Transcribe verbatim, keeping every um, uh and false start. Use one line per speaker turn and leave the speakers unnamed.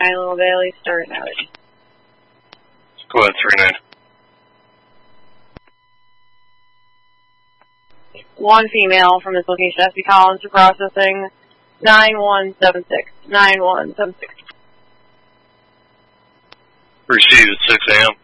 Kylo Valley, start outage.
Go ahead, three nine.
One female from this location, S B Collins, to processing nine one seven six. nine one seven six.
Received at six A M